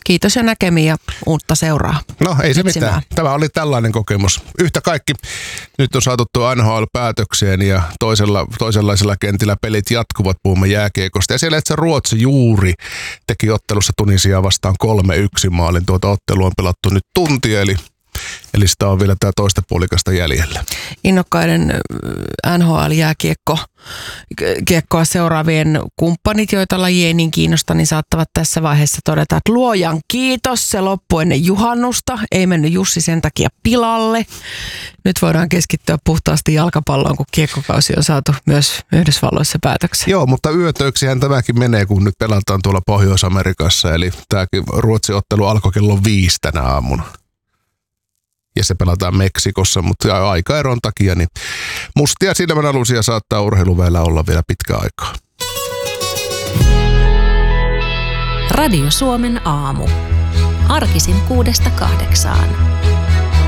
Kiitos ja näkemiin ja uutta seuraa. No ei se etsimään. mitään. Tämä oli tällainen kokemus. Yhtä kaikki nyt on saatu tuo NHL-päätökseen ja toisenlaisella kentillä pelit jatkuvat, puhumme jääkiekosta. Ja siellä itse Ruotsi juuri teki ottelussa Tunisiaa vastaan 3-1 maalin. Tuota ottelua on pelattu nyt tuntia, eli sitä on vielä tämä toista puolikasta jäljellä. Innokkaiden NHL-jääkiekkoa seuraavien kumppanit, joita laji ei niin kiinnosta, niin saattavat tässä vaiheessa todeta, että luojan kiitos, se loppui ennen juhannusta, ei mennyt Jussi sen takia pilalle. Nyt voidaan keskittyä puhtaasti jalkapalloon, kun kiekkokausi on saatu myös Yhdysvalloissa päätökseen. Joo, mutta yötöiksihän tämäkin menee, kun nyt pelataan tuolla Pohjois-Amerikassa, eli tämäkin Ruotsin ottelu alkoi kello 5 tänä aamuna. Ja se pelataan Meksikossa, mutta aikaeron takia niin mustia silmänalusia saattaa urheiluväellä olla vielä pitkä aikaa. Radio Suomen aamu. Arkisin 6–8.